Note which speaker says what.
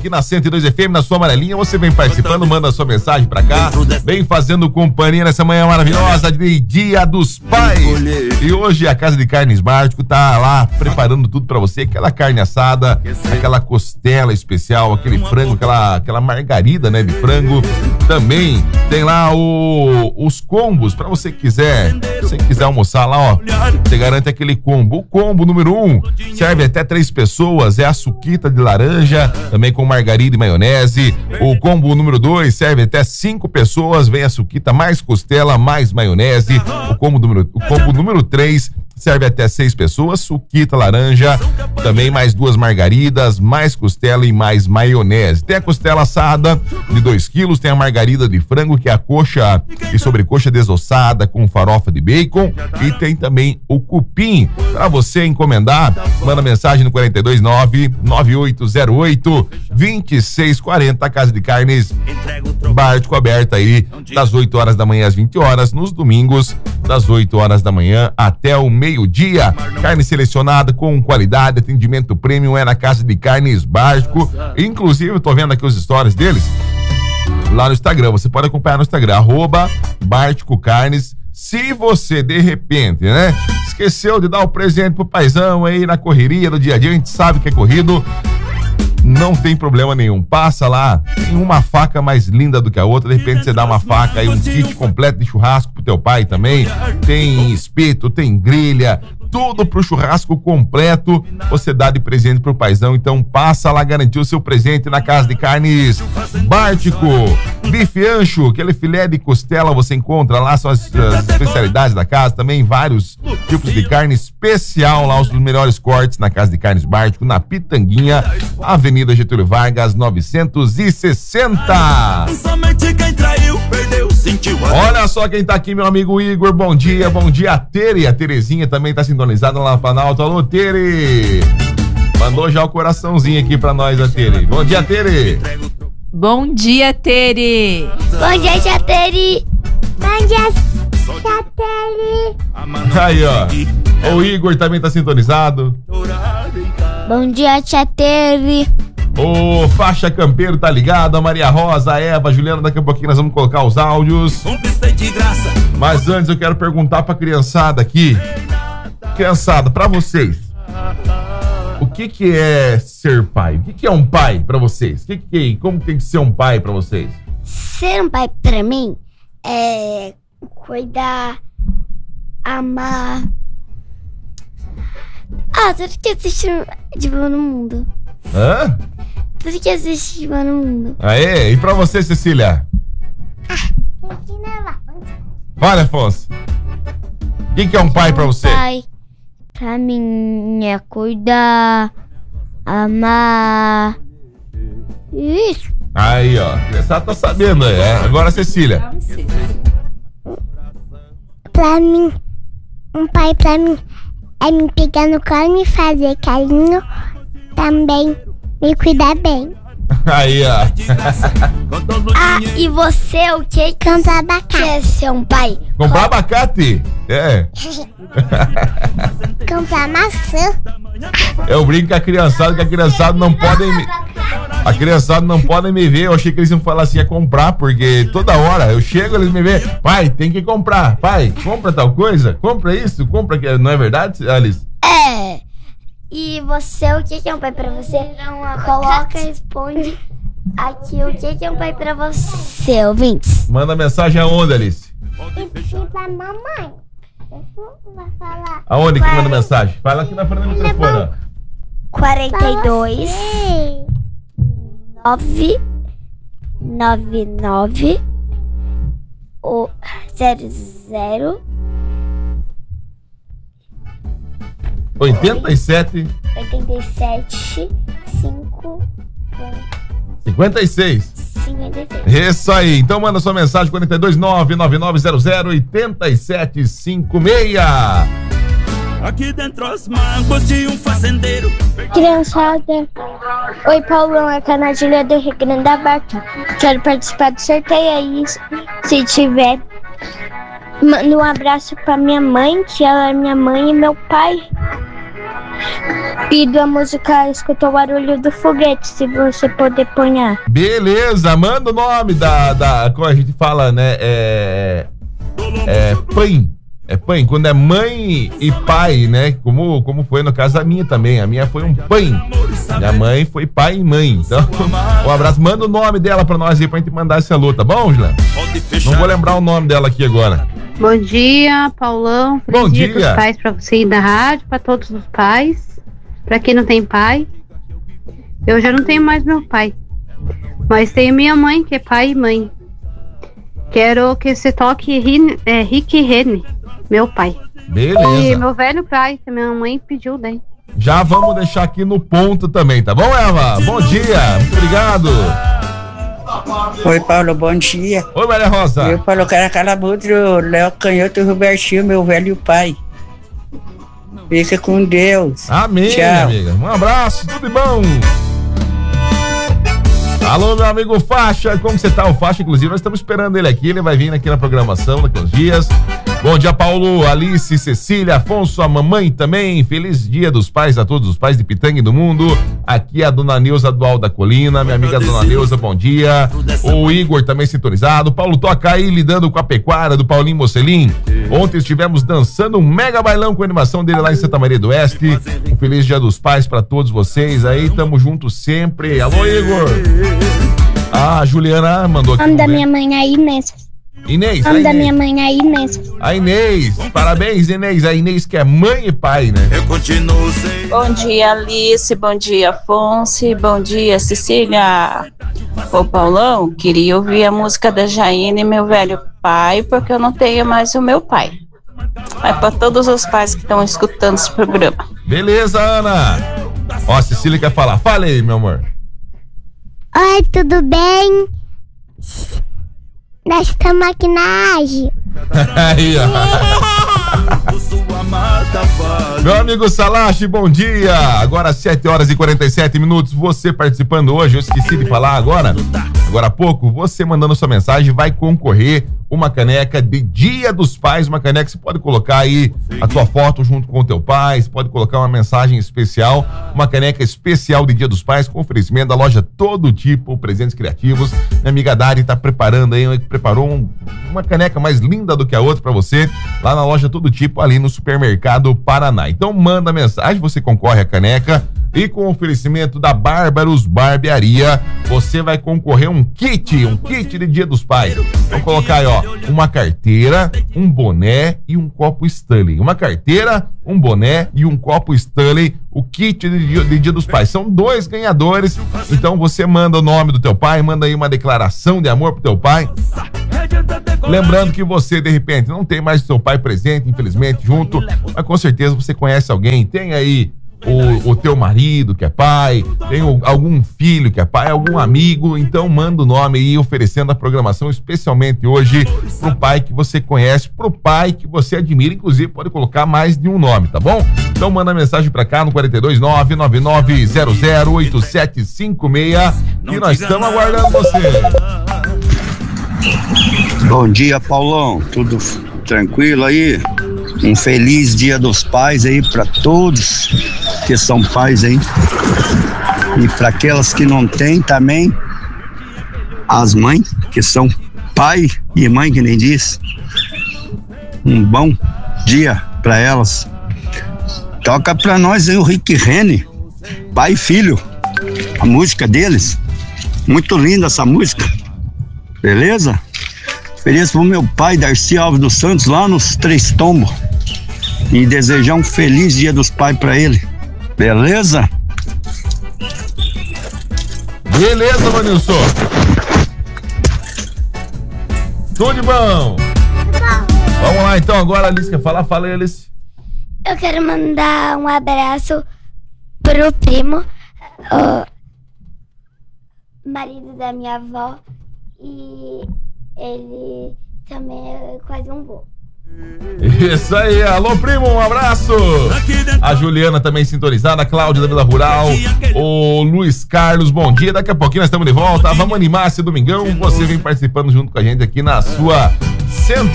Speaker 1: aqui na 102 FM, na sua amarelinha. Você vem participando, manda sua mensagem pra cá. Vem fazendo companhia nessa manhã maravilhosa de Dia dos Pais. E hoje a Casa de Carnes Bártico tá lá preparando tudo pra você. Aquela carne assada, aquela costela especial, aquele frango, aquela margarida, né, de frango. Também tem lá os combos pra você que quiser. Se você quiser almoçar lá, ó, você garante aquele combo. O combo número 1 serve até 3 pessoas, é a suquita de laranja, também com margarida e maionese. O combo número 2 serve até 5 pessoas, vem a suquita mais costela, mais maionese. O combo número 3 serve até 6 pessoas, suquita laranja, também mais 2 margaridas, mais costela e mais maionese. Tem a costela assada de 2 quilos, tem a margarida de frango, que é a coxa e sobrecoxa desossada com farofa de bacon, e tem também o cupim. Para você encomendar, manda mensagem no 429-9808-2640, Casa de Carnes Bártico, aberta aí das 8 horas da manhã às 20 horas, nos domingos das 8 horas da manhã até o meio-dia. Carne selecionada com qualidade, atendimento premium é na Casa de Carnes Bártico. Inclusive, eu tô vendo aqui os stories deles lá no Instagram. Você pode acompanhar no Instagram, @Bártico Carnes. Se você, de repente, né, esqueceu de dar o presente pro paizão aí na correria do dia a dia, a gente sabe que é corrido, não tem problema nenhum. Passa lá, tem uma faca mais linda do que a outra, de repente você dá uma faca e um kit completo de churrasco pro teu pai também. Tem espeto, tem grelha, tudo pro churrasco completo você dá de presente pro paizão. Então passa lá garantir o seu presente na Casa de Carnes Bártico. Bife ancho, aquele filé de costela você encontra lá, são as especialidades da casa. Também vários tipos de carne especial lá, os melhores cortes na Casa de Carnes Bártico, na Pitanguinha, Avenida Getúlio Vargas 960. Olha só quem tá aqui, meu amigo Igor, bom dia a Tere, a Terezinha também tá sintonizada lá no Planalto. Alô, Tere! Mandou já o coraçãozinho aqui pra nós, a Tere. Bom dia, Tere!
Speaker 2: Bom dia, Tere!
Speaker 3: Bom dia, tia Tere! Bom dia, tia Tere!
Speaker 1: Aí, ó, o Igor também tá sintonizado.
Speaker 3: Bom dia, tia Tere!
Speaker 1: O Faixa Campeiro tá ligado, a Maria Rosa, a Eva, a Juliana, daqui a pouquinho nós vamos colocar os áudios. Mas antes eu quero perguntar pra criançada aqui. Criançada, pra vocês, o que é ser pai? O que é um pai pra vocês? Como tem que ser um pai pra vocês?
Speaker 3: Ser um pai pra mim é cuidar, amar. Tudo que existe no mundo.
Speaker 1: Hã?
Speaker 3: Tudo que existe no mundo.
Speaker 1: Aê, e pra você, Cecília? Fala, Afonso. O que é um pai pra você?
Speaker 3: Pai, pra mim, é cuidar, amar. Isso.
Speaker 1: Aí, ó, você tá sabendo, Agora, Cecília.
Speaker 3: Pra mim, um pai pra mim é me pegar no colo, me fazer carinho, também me cuidar bem.
Speaker 1: Aí, ó.
Speaker 3: E você, o que? Comprar abacate. Quer ser um pai?
Speaker 1: Comprar abacate? É.
Speaker 3: Comprar maçã.
Speaker 1: Eu brinco com a criançada, que a criançada não podem me... A criançada não podem me ver. Eu achei que eles iam falar assim, comprar, porque toda hora eu chego, eles me veem. Pai, tem que comprar. Pai, compra tal coisa. Compra isso, compra aquilo. Não é verdade, Alice?
Speaker 3: É. E você, o que é um pai pra você? Coloca, responde aqui o que é um pai pra você, ouvintes.
Speaker 1: Manda mensagem aonde, Alice?
Speaker 3: Pra mamãe. Vai falar.
Speaker 1: Aonde que manda mensagem? Fala aqui na frente do microfone, ó.
Speaker 3: 42 999 00
Speaker 1: 87
Speaker 3: 5
Speaker 1: 56.
Speaker 3: 56.
Speaker 1: Isso aí. Então manda sua mensagem 42999008756.
Speaker 4: Aqui dentro os mangos de um fazendeiro.
Speaker 3: Criançada, oi Paulão, é a Nadilha do Rio Grande da Barca. Quero participar do sorteio aí, se tiver. Manda um abraço pra minha mãe, que ela é minha mãe e meu pai.
Speaker 5: E da música Escutou o Barulho do Foguete, se você puder ponhar.
Speaker 1: Beleza, manda o nome como a gente fala, né? Pai. É pai, quando é mãe e pai, né? Como foi no caso da minha também. A minha foi um pai. Minha mãe foi pai e mãe. Então, um abraço. Manda o nome dela pra nós aí, pra gente mandar esse alô, tá bom, Juliana? Não vou lembrar o nome dela aqui agora.
Speaker 6: Bom dia, Paulão.
Speaker 1: Bom dia
Speaker 6: dos pais pra você e da rádio, pra todos os pais. Pra quem não tem pai. Eu já não tenho mais meu pai. Mas tenho minha mãe, que é pai e mãe. Quero que você toque Rick Rene, meu pai.
Speaker 1: Beleza.
Speaker 6: E meu velho pai, que minha mãe pediu daí.
Speaker 1: Já vamos deixar aqui no ponto também, tá bom, Eva? Bom dia, muito obrigado.
Speaker 7: Oi, Paulo, bom dia.
Speaker 1: Oi, Maria Rosa.
Speaker 7: Eu, Paulo Caracalabutro, Léo Canhoto e Robertinho, meu velho pai. Fica com Deus.
Speaker 1: Amém,
Speaker 7: tchau,
Speaker 1: minha amiga. Um abraço, tudo de bom. Alô, meu amigo Faixa, como você tá? O Faixa, inclusive, nós estamos esperando ele aqui, ele vai vir aqui na programação daqui uns dias. Bom dia, Paulo, Alice, Cecília, Afonso, a mamãe também. Feliz dia dos pais a todos os pais de Pitanga e do mundo. Aqui a dona Neuza do Alto da Colina, minha amiga dona Neuza, bom dia. O Igor também sintonizado. Paulo toca aí lidando com a pecuária do Paulinho Mocelin. Ontem estivemos dançando um mega bailão com a animação dele lá em Santa Maria do Oeste. Um feliz dia dos pais pra todos vocês aí, tamo junto sempre. Alô, Igor. A Juliana mandou aqui.
Speaker 5: O nome da minha mãe é Inês.
Speaker 1: Inês.
Speaker 5: O nome da minha mãe é Inês.
Speaker 1: A Inês. Parabéns, Inês. A Inês que é mãe e pai, né?
Speaker 4: Eu continuo sem.
Speaker 8: Bom dia, Alice. Bom dia, Afonso. Bom dia, Cecília. Ô, Paulão, queria ouvir a música da Jaine, meu velho pai, porque eu não tenho mais o meu pai. É para todos os pais que estão escutando esse programa.
Speaker 1: Beleza, Ana. Ó, a Cecília quer falar. Fala aí, meu amor.
Speaker 3: Oi, tudo bem? Nós estamos aqui na AGE.
Speaker 1: Aí, ó. Meu amigo Salache, bom dia. Agora 7h47. Você participando hoje, eu esqueci de falar agora há pouco, você mandando sua mensagem vai concorrer uma caneca de Dia dos Pais, uma caneca que você pode colocar aí a tua foto junto com o teu pai, você pode colocar uma mensagem especial, uma caneca especial de Dia dos Pais com oferecimento da loja Todo Tipo, presentes criativos. Minha amiga Dari tá preparando aí, preparou uma caneca mais linda do que a outra pra você, lá na loja Todo Tipo, ali no Supermercado Paraná. Então manda mensagem, você concorre à caneca e com oferecimento da Bárbaros Barbearia, você vai concorrer um kit de Dia dos Pais. Vamos colocar aí, ó, uma carteira, um boné e um copo Stanley. Uma carteira, um boné e um copo Stanley, o kit de Dia dos Pais. São 2 ganhadores, então você manda o nome do teu pai, manda aí uma declaração de amor pro teu pai. Lembrando que você, de repente, não tem mais o seu pai presente, infelizmente, junto, mas com certeza você conhece alguém, tem aí o teu marido que é pai, tem algum filho que é pai, algum amigo, então manda o nome aí oferecendo a programação especialmente hoje pro pai que você conhece, pro pai que você admira, inclusive pode colocar mais de um nome, tá bom? Então manda mensagem pra cá no 429-9900-8756 e nós estamos aguardando você.
Speaker 9: Bom dia, Paulão, tudo tranquilo aí? Um feliz Dia dos Pais aí para todos que são pais aí, e para aquelas que não têm também, as mães que são pai e mãe, que nem diz. Um bom dia para elas. Toca para nós aí o Rick Rene, pai e filho, a música deles, muito linda essa música, beleza? Feliz pro meu pai, Darcy Alves dos Santos, lá nos Três Tombos. E desejar um feliz Dia dos Pais pra ele. Beleza?
Speaker 1: Beleza, Vanilson. Tudo de bom. Vamos lá, então. Agora a Alice quer falar. Fala aí, Alice.
Speaker 3: Eu quero mandar um abraço pro primo, o marido da minha avó. E ele também é quase um vô.
Speaker 1: Isso aí, alô primo, um abraço. A Juliana também sintonizada, a Cláudia da Vila Rural, o Luiz Carlos, bom dia, daqui a pouquinho nós estamos de volta, vamos animar esse domingão, você vem participando junto com a gente aqui na sua 101,7